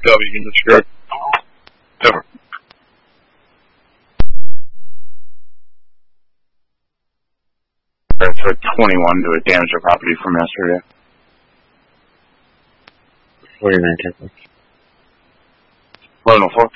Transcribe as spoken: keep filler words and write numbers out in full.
W, you can disregard. Over. That's for twenty-one to a damage to property from yesterday. forty-nine, ten. eleven oh four.